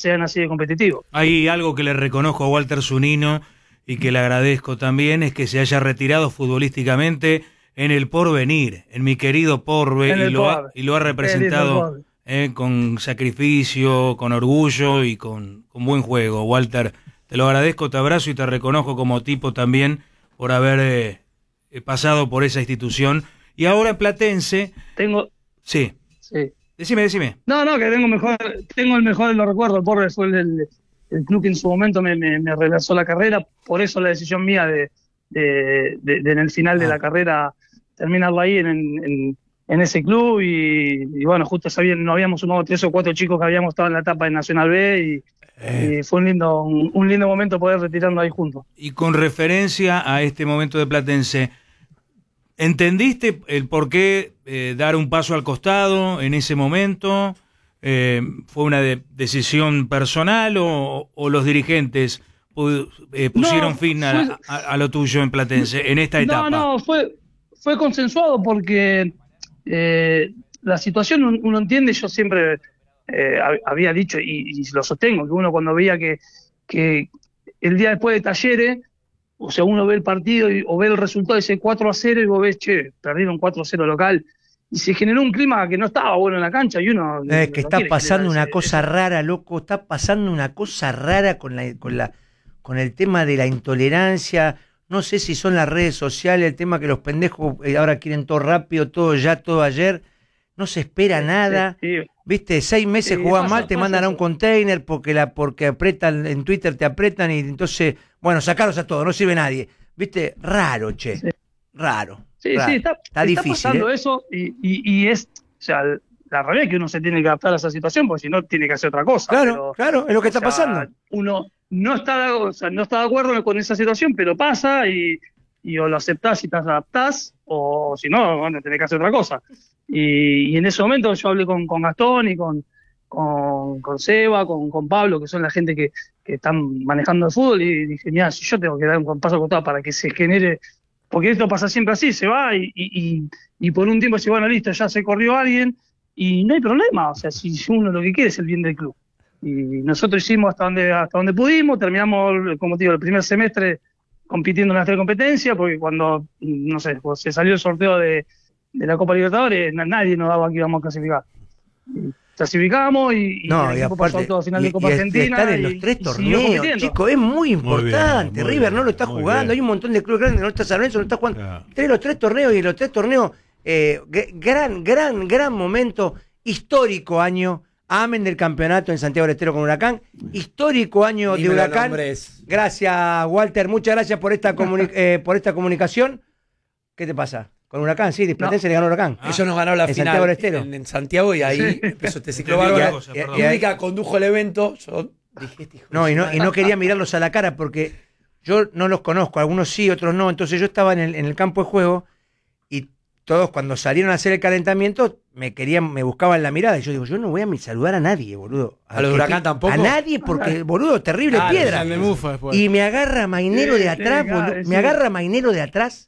sean así de competitivos. Hay algo que le reconozco a Walter Zunino y que le agradezco también, es que se haya retirado futbolísticamente en el Porvenir, en mi querido Porve, y lo ha representado con sacrificio, con orgullo y con buen juego. Walter, te lo agradezco, te abrazo y te reconozco como tipo también por haber pasado por esa institución. Y ahora en Platense... Sí. Decime. No, que tengo el mejor de los recuerdos. El Porve fue el club que en su momento me reversó la carrera, por eso la decisión mía de en el final de la carrera terminarlo ahí en ese club y bueno, justo no habíamos sumado 3 o 4 chicos que habíamos estado en la etapa de Nacional B y fue un lindo momento poder retirarnos ahí juntos. Y con referencia a este momento de Platense, ¿entendiste el por qué dar un paso al costado en ese momento? ¿Fue una decisión personal o los dirigentes pusieron fin a lo tuyo en Platense en esta etapa? No, fue consensuado porque la situación uno entiende. Yo siempre había dicho y lo sostengo, que uno cuando veía que el día después de Talleres, o sea, uno ve el partido o ve el resultado y dice 4-0 y vos ves, perdieron 4-0 local. Y se generó un clima que no estaba bueno en la cancha y uno... Es que está pasando una cosa rara, loco, está pasando una cosa rara con el tema de la intolerancia. No sé si son las redes sociales, el tema que los pendejos ahora quieren todo rápido, todo ya, todo ayer. No se espera nada. Sí. ¿Viste? 6 meses jugás mal, te mandan a un container porque apretan, en Twitter te apretan y entonces, bueno, sacaros a todos, no sirve nadie. ¿Viste? Raro, che. Sí. Raro. Sí, está difícil. Está pasando eso y es, o sea, la realidad es que uno se tiene que adaptar a esa situación porque si no tiene que hacer otra cosa. Claro, es lo que está pasando. Uno no está de acuerdo con esa situación, pero pasa y o lo aceptás y te adaptás, o si no, bueno, tenés que hacer otra cosa. Y en ese momento yo hablé con Gastón y con Seba, con Pablo, que son la gente que están manejando el fútbol, y dije, mira, si yo tengo que dar un paso al costado para que se genere, porque esto pasa siempre así, se va y por un tiempo dice, bueno, listo, ya se corrió alguien, y no hay problema, o sea, si uno lo que quiere es el bien del club. Y nosotros hicimos hasta donde pudimos, terminamos, como te digo, el primer semestre compitiendo en las 3 competencias, porque cuando, no sé, se salió el sorteo de la Copa Libertadores, nadie nos daba que íbamos a clasificar. Clasificamos y el equipo pasó a todo final de Copa Argentina. Estar en los 3 torneos, chicos, es muy importante. Muy bien, River no lo está jugando, bien. Hay un montón de clubes grandes, no está San Lorenzo, no está jugando. Los 3 torneos y los 3 torneos, gran momento, histórico año. Amén del campeonato en Santiago del Estero con Huracán. Histórico año de Huracán. Gracias, Walter. Muchas gracias por esta comunicación. ¿Qué te pasa? Con Huracán, sí, Platense le ganó Huracán. Ellos nos ganó la final Santiago del Estero. En Santiago y ahí empezó este ciclo bárbaro. Y Erika condujo el evento. Yo dije, y no quería mirarlos a la cara porque yo no los conozco, algunos sí, otros no. Entonces yo estaba en el campo de juego y todos cuando salieron a hacer el calentamiento me buscaban la mirada y yo digo, yo no voy a saludar a nadie, boludo. ¿A los Huracán tampoco? A nadie porque, boludo, terrible piedra. Y me agarra Mainero de atrás, boludo, me agarra Mainero de atrás.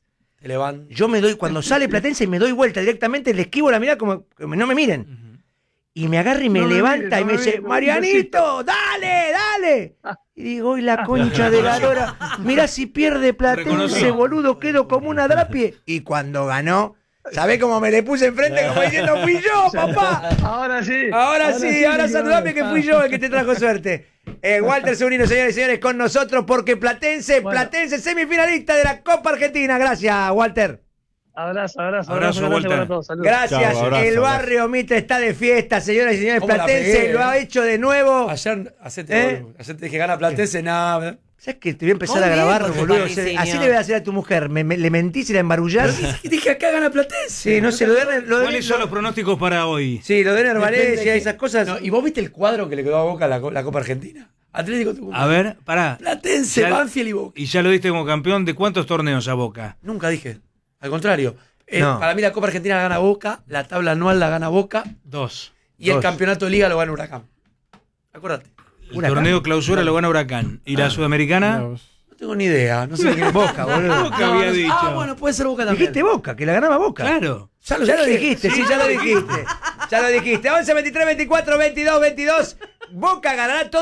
Yo me doy, cuando sale Platense me doy vuelta directamente, le esquivo la mirada como que no me miren. Y me agarra y me levanta y me dice, Marianito, dale. Y digo, y la concha de la lora, mirá si pierde Platense, boludo, quedo como una drapie. Y cuando ganó, ¿sabés cómo me le puse enfrente? Como diciendo, fui yo, papá. Ahora sí, saludame que fui yo el que te trajo suerte. Walter Zunino, señores y señores, con nosotros porque Platense semifinalista de la Copa Argentina. Gracias, Walter. Abrazo, Walter. para todos. Saludos. Gracias. Chau, el barrio Mitre está de fiesta, señoras y señores. Platense lo ha hecho de nuevo. Ayer te dije gana Platense, nada. ¿Sabes que te voy a empezar a grabar, boludo? Así le voy a hacer a tu mujer. Le mentís y la embarullás. Dije acá gana Platense. Sí, no sé, ¿Cuáles son los pronósticos para hoy? Sí, lo de Nervalesia y esas cosas. No, ¿y vos viste el cuadro que le quedó a Boca la Copa Argentina? Atlético Tucumán. A ver, pará. Platense, Banfield y Boca. ¿Y ya lo diste como campeón de cuántos torneos a Boca? Nunca dije. Al contrario. Para mí la Copa Argentina la gana Boca, la tabla anual la gana Boca. 2. Y el campeonato de Liga lo gana Huracán. Acuérdate. El torneo clausura lo gana Huracán. ¿Y la Sudamericana? No tengo ni idea. No sé qué es Boca, boludo. Boca había dicho. Bueno, puede ser Boca también. Dijiste Boca, que la ganaba Boca. Claro. Ya lo dijiste, sí, ya lo dijiste. Ya lo dijiste. 11, 23, 24, 22, 22. Boca ganará todo.